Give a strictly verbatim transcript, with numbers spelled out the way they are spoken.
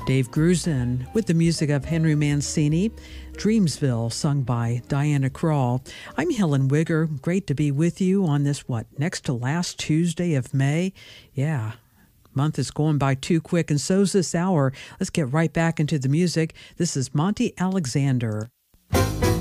Dave Grusin with the music of Henry Mancini, Dreamsville, sung by Diana Krall. I'm Helen Wigger. Great to be with you on this, what, next to last Tuesday of May? Yeah, month is going by too quick, and so's this hour. Let's get right back into the music. This is Monty Alexander.